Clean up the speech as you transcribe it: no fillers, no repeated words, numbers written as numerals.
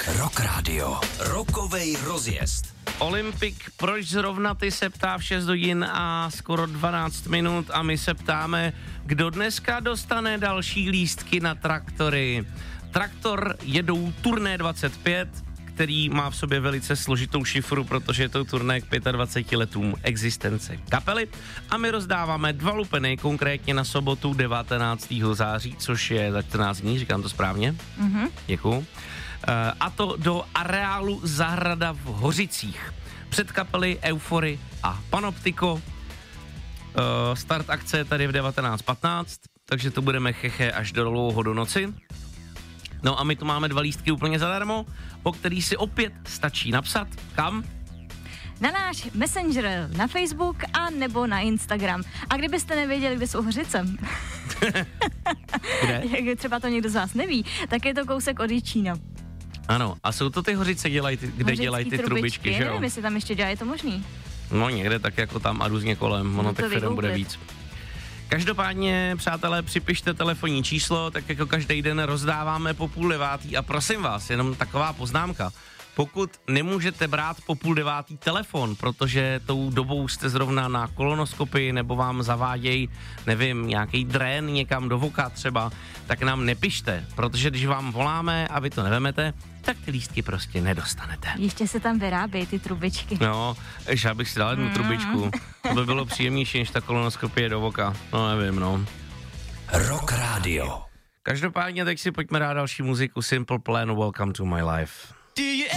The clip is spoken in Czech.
Rock Radio. Rockovej rozjezd. Olympik, proč zrovna ty, se ptá v 6 hodin a skoro 12 minut a my se ptáme, kdo dneska dostane další lístky na traktory. Traktor jedou Turné 25, který má v sobě velice složitou šifru, protože je to turné k 25 letům existence kapely a my rozdáváme 2 lupeny, konkrétně na sobotu 19. září, což je za 14 dní, říkám to správně? Děkuju. A to do areálu Zahrada v Hořicích. Před kapely Eufory a Panoptiko. Start akce je tady v 19:15, takže to budeme cheche až do dlouho do noci. No a my tu máme 2 lístky úplně zadarmo, o který si opět stačí napsat. Kam? Na náš Messenger, na Facebook a nebo na Instagram. A kdybyste nevěděli, kde jsou Hořice, Kde? jak třeba to někdo z vás neví, tak je to kousek od Jičína. Ano, a jsou to ty Hořice, kde dělají ty trubičky, že jo? Nevím, jestli tam ještě dělají, je to možný. No někde tak jako tam a různě kolem, ono těch firm bude víc. Každopádně, přátelé, připište telefonní číslo, tak jako každý den rozdáváme po 8:30 a prosím vás, jenom taková poznámka. Pokud nemůžete brát po 8:30 telefon, protože tou dobou jste zrovna na kolonoskopii nebo vám zavádějí, nevím, nějaký drén někam do voka třeba, tak nám nepište, protože když vám voláme a vy to nevemete, tak ty lístky prostě nedostanete. Ještě se tam vyrábějí ty trubičky. No, já bych si dal jednu trubičku. To by bylo příjemnější, než ta kolonoskopie do voka. No nevím, no. Rock Radio. Každopádně teď si pojďme dát další muziku. Simple Plan, Welcome to my life.